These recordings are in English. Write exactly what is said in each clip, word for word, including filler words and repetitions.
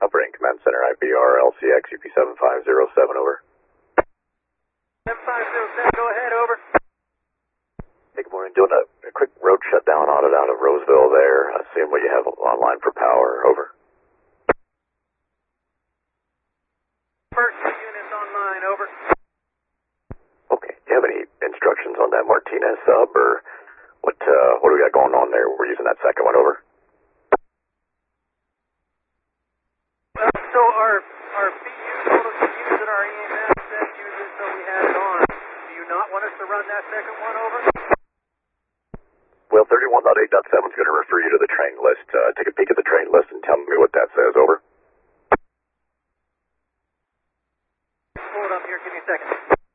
Operating Command Center, I B R L C X U P seven five zero seven, over. seven five zero seven, go ahead, over. Hey, good morning. Doing a, a quick road shutdown audit out of Roseville there. Uh, seeing what you have online for power, over. First two units online, over. Okay. Do you have any instructions on that Martinez sub, or what, uh, what do we got going on there? We're using that second one, over. Uh, so our, our B U told us to use it, our E M S said use it, so we had it on. Do you not want us to run that second one, over? Well, thirty-one point eight point seven is going to refer you to the train list. Uh, take a peek at the train list and tell me what that says, over. Pull it up here, give me a second.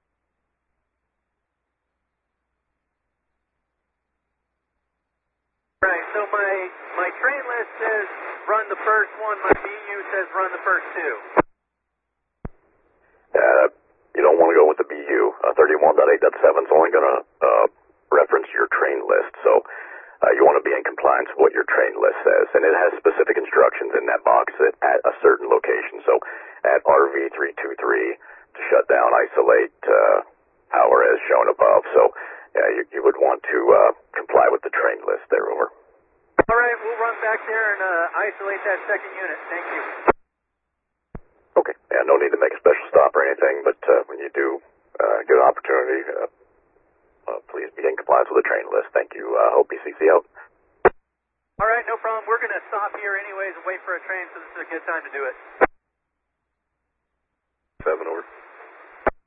Right, so my, my train list says run the first one, my B U says run the first two. Uh, you don't want to go with the B U. Uh, thirty-one point eight point seven is only going to uh, reference your train list, so uh, you want to be in compliance with what your train list says, and it has specific instructions in that box that at a certain location. So at R V three two three to shut down, isolate uh, power as shown above. So yeah, you, you would want to uh, comply with the train list there, over. All right, we'll run back there and uh, isolate that second unit. Thank you. Okay. Yeah, no need to make a special stop or anything, but uh, when you do uh, get an opportunity, uh, uh, please be in compliance with the train list. Thank you. Uh, hope you C C out. All right, no problem. We're going to stop here anyways and wait for a train, so this is a good time to do it. Seven, over.